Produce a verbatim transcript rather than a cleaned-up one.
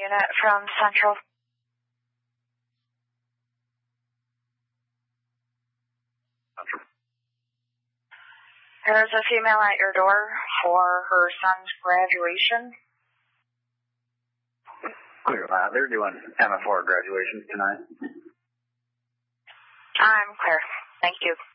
unit from Central. There's a female at your door for her son's graduation. Clear lab. They're doing M F four graduations tonight. I'm clear. Thank you.